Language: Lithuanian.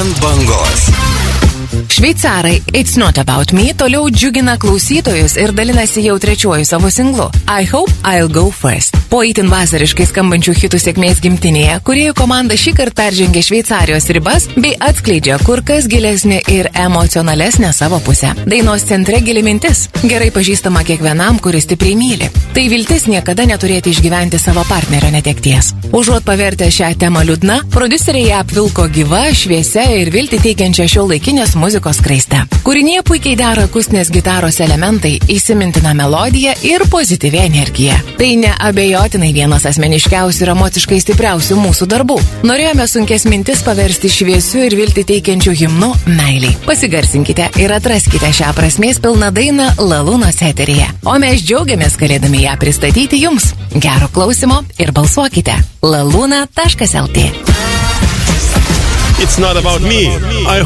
Ant bangos. Šveicarai It's Not About Me toliau džiugina klausytojus ir dalinasi jau trečiuoju savo singlu I Hope I'll Go First. Po itin vasariškai skambančių hitų sėkmės gimtinėje, kūrėjų komanda šį kartą peržengė Šveicarijos ribas bei atskleidžia kur kas gilesnį ir emocionalesnę savo pusę. Dainos centre gili mintis, gerai pažįstama kiekvienam, kuris stipriai myli. Tai viltis niekada neturėti išgyventi savo partnerio netekties. Užuot pavertę šią temą liūdna, prodiuseriai ją apvilko gyva, šviesia ir viltį teikiančia šiuolaikinės muzikos skraiste. Kūrinyje puikiai dera akustinės gitaros elementai, įsimintina melodija ir pozityvi energija. Tai neabejotinai vienas asmeniškiausių ir emociškai stipriausių mūsų darbų. Norėjome sunkes mintis paversti šviesiu ir viltį teikiančiu himnu meiliai. Pasigarsinkite ir atraskite šią prasmės pilną dainą Lalūnos eteryje. O mes džiaugiamės galėdami ją pristatyti jums. Gero klausimo ir balsuokite. laluna.lt. It's not about me.